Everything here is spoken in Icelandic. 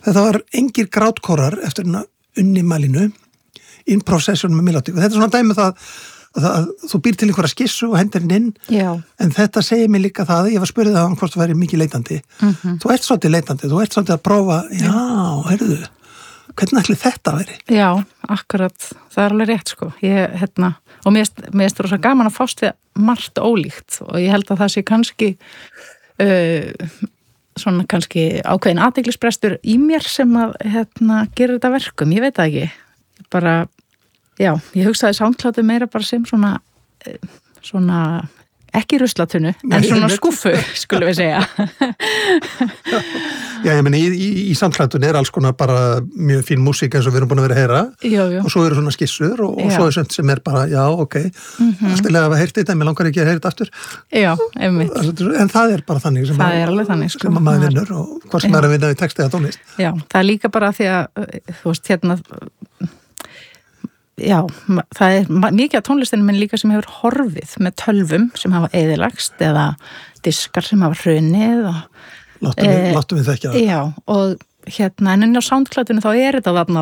þetta var engir grátkórar eftir Unni Malínu, improv session með melódík og þetta svona dæmi að þú býr til einhverja skissu og hendir inn en þetta segir mér líka það, ég var spurðið á hann hvort þú væri mikið leitandi þú ert svolítið leitandi, þú ert svolítið að prófa heyrðu, hvernig ætli þetta væri? Já, akkurat, það er alveg rétt sko og mér finnst rosa gaman að fást við margt ólíkt og ég held að það sé kannski svona kannski ákveðin athyglisbrestur í mér sem að gera þetta verkum, ég veit það ekki bara, já, ég hugsaði SoundCloud meira bara sem svona ekki ruslatunnu, en svona skúffu skulum við segja Já, ég meni, í SoundCloudun alls konar bara mjög fín músík eins og við erum búin að vera að heyra og svo eru svona skissur og svo sömt sem bara, já, ok alltaf að hafa heyrt þetta, en mér langar ekki að heyra þetta aftur Já, einmitt En það bara þannig sem það alveg þannig, sko. Sem að maður vinnur og hvað sem að vinna við texti eða tónlist Já, það líka bara því að þú veist, já, það mikið af tónlistinu minn líka sem hefur horfið með tölvum sem hafa eyðilagst eða diskar sem hafa hrunið og Láttum við þekkja það Já, og en á SoundCloudinu þá þetta þarna